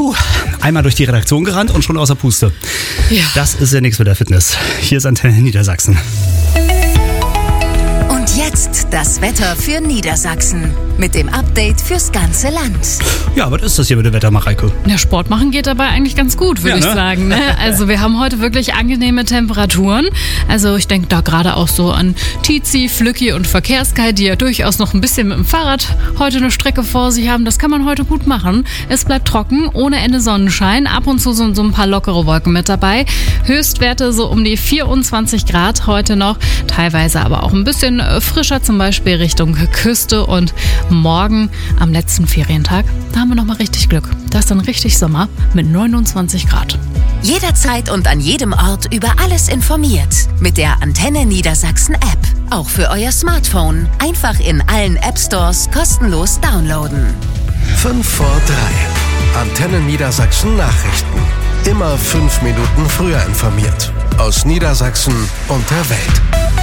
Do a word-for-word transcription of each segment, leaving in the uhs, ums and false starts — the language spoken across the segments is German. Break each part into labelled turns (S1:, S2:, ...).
S1: Puh, einmal durch die Redaktion gerannt und schon außer Puste.
S2: Ja.
S1: Das ist ja nichts mit der Fitness. Hier ist Antenne Niedersachsen.
S3: Und jetzt das Wetter für Niedersachsen mit dem Update fürs ganze Land.
S1: Ja, was ist das hier mit dem Wetter, Mareike?
S2: Ja, Sport machen geht dabei eigentlich ganz gut, würde
S1: Ja, ne?
S2: ich sagen. Ne? Also wir haben heute wirklich angenehme Temperaturen. Also ich denke da gerade auch so an Tizi, Flücki und Verkehrskai, die ja durchaus noch ein bisschen mit dem Fahrrad heute eine Strecke vor sich haben. Das kann man heute gut machen. Es bleibt trocken, ohne Ende Sonnenschein. Ab und zu sind so ein paar lockere Wolken mit dabei. Höchstwerte so um die vierundzwanzig Grad heute noch. Teilweise aber auch ein bisschen frischer, zum Beispiel Richtung Küste. Und morgen am letzten Ferientag, da haben wir nochmal richtig Glück. Da ist dann richtig Sommer mit neunundzwanzig Grad.
S3: Jederzeit und an jedem Ort über alles informiert. Mit der Antenne Niedersachsen App. Auch für euer Smartphone. Einfach in allen App Stores kostenlos downloaden.
S4: Fünf vor drei. Antenne Niedersachsen Nachrichten. Immer fünf Minuten früher informiert. Aus Niedersachsen und der Welt.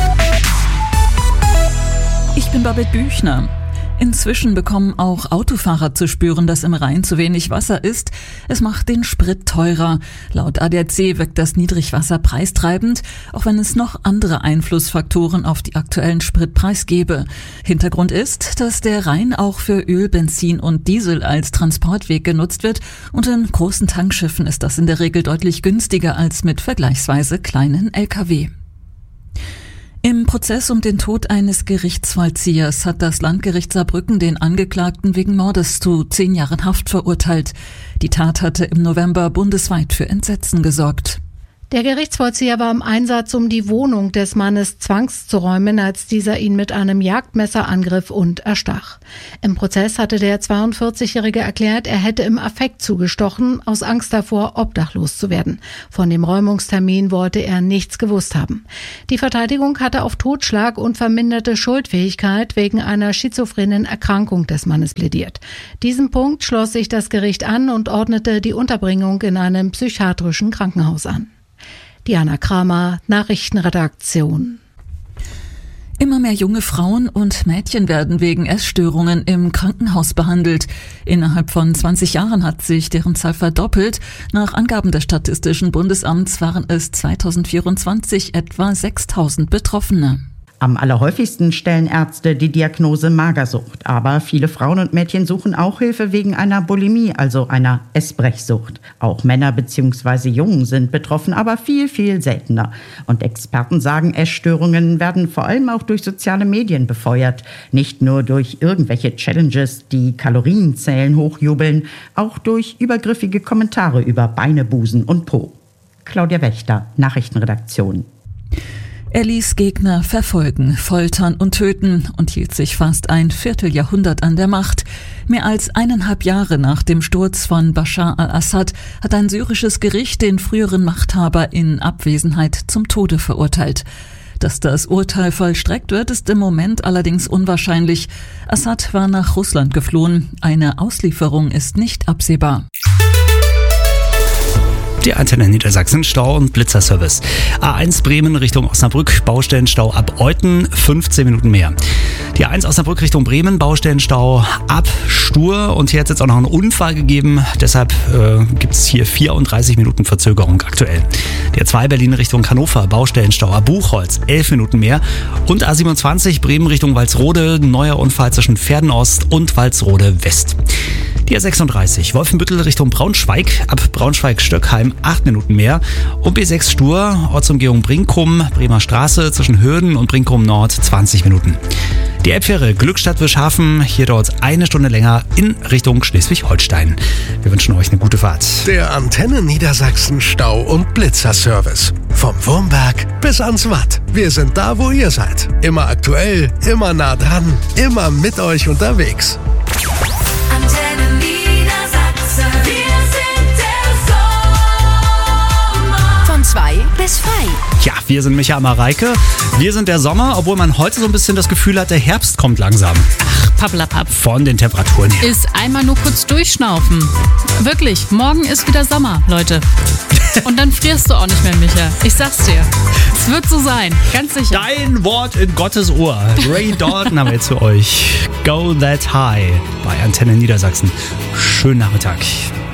S5: Ich bin Babette Büchner. Inzwischen bekommen auch Autofahrer zu spüren, dass im Rhein zu wenig Wasser ist. Es macht den Sprit teurer. Laut A D A C wirkt das Niedrigwasser preistreibend, auch wenn es noch andere Einflussfaktoren auf die aktuellen Spritpreis gebe. Hintergrund ist, dass der Rhein auch für Öl, Benzin und Diesel als Transportweg genutzt wird und in großen Tankschiffen ist das in der Regel deutlich günstiger als mit vergleichsweise kleinen L K W. Im Prozess um den Tod eines Gerichtsvollziehers hat das Landgericht Saarbrücken den Angeklagten wegen Mordes zu zehn Jahren Haft verurteilt. Die Tat hatte im November bundesweit für Entsetzen gesorgt.
S6: Der Gerichtsvollzieher war im Einsatz, um die Wohnung des Mannes zwangszuräumen, als dieser ihn mit einem Jagdmesser angriff und erstach. Im Prozess hatte der zweiundvierzigjährige erklärt, er hätte im Affekt zugestochen, aus Angst davor, obdachlos zu werden. Von dem Räumungstermin wollte er nichts gewusst haben. Die Verteidigung hatte auf Totschlag und verminderte Schuldfähigkeit wegen einer schizophrenen Erkrankung des Mannes plädiert. Diesem Punkt schloss sich das Gericht an und ordnete die Unterbringung in einem psychiatrischen Krankenhaus an. Diana Kramer, Nachrichtenredaktion.
S5: Immer mehr junge Frauen und Mädchen werden wegen Essstörungen im Krankenhaus behandelt. Innerhalb von zwanzig Jahren hat sich deren Zahl verdoppelt. Nach Angaben des Statistischen Bundesamts waren es zweitausendvierundzwanzig etwa sechstausend Betroffene.
S7: Am allerhäufigsten stellen Ärzte die Diagnose Magersucht. Aber viele Frauen und Mädchen suchen auch Hilfe wegen einer Bulimie, also einer Essbrechsucht. Auch Männer bzw. Jungen sind betroffen, aber viel, viel seltener. Und Experten sagen, Essstörungen werden vor allem auch durch soziale Medien befeuert. Nicht nur durch irgendwelche Challenges, die Kalorienzählen hochjubeln, auch durch übergriffige Kommentare über Beine, Busen und Po. Claudia Wächter, Nachrichtenredaktion.
S5: Er ließ Gegner verfolgen, foltern und töten und hielt sich fast ein Vierteljahrhundert an der Macht. Mehr als eineinhalb Jahre nach dem Sturz von Bashar al-Assad hat ein syrisches Gericht den früheren Machthaber in Abwesenheit zum Tode verurteilt. Dass das Urteil vollstreckt wird, ist im Moment allerdings unwahrscheinlich. Assad war nach Russland geflohen. Eine Auslieferung ist nicht absehbar.
S1: Die Antenne Niedersachsen, Stau- und Blitzerservice. A eins Bremen Richtung Osnabrück, Baustellenstau ab Euthen, fünfzehn Minuten mehr. Die A eins Osnabrück Richtung Bremen, Baustellenstau ab Stur. Und hier hat es jetzt auch noch einen Unfall gegeben, deshalb äh, gibt es hier vierunddreißig Minuten Verzögerung aktuell. Die A zwei Berlin Richtung Hannover, Baustellenstau ab Buchholz, elf Minuten mehr. Und A siebenundzwanzig Bremen Richtung Walsrode, neuer Unfall zwischen Pferdenost und Walsrode West. Die A sechsunddreißig Wolfenbüttel Richtung Braunschweig, ab Braunschweig-Stöckheim acht Minuten mehr. Und B sechs Stur, Ortsumgehung Brinkum, Bremer Straße zwischen Hürden und Brinkum Nord zwanzig Minuten. Die Elbfähre Glückstadt-Wischhafen, hier dauert es eine Stunde länger in Richtung Schleswig-Holstein. Wir wünschen euch eine gute Fahrt.
S4: Der Antenne Niedersachsen Stau- und Blitzerservice. Vom Wurmberg bis ans Watt. Wir sind da, wo ihr seid. Immer aktuell, immer nah dran, immer mit euch unterwegs.
S3: Antenne Niedersachsen, wir sind der Sommer. Von zwei bis frei.
S1: Ja, wir sind Micha und Mareike. Wir sind der Sommer, obwohl man heute so ein bisschen das Gefühl hat, der Herbst kommt langsam.
S2: Ach, pappelapapp.
S1: Von den Temperaturen her.
S2: Ist einmal nur kurz durchschnaufen. Wirklich, morgen ist wieder Sommer, Leute. Und dann frierst du auch nicht mehr, Micha. Ich sag's dir. Es wird so sein, ganz sicher.
S1: Dein Wort in Gottes Ohr. Ray Dalton haben wir jetzt für euch. Go That High bei Antenne Niedersachsen. Schönen Nachmittag.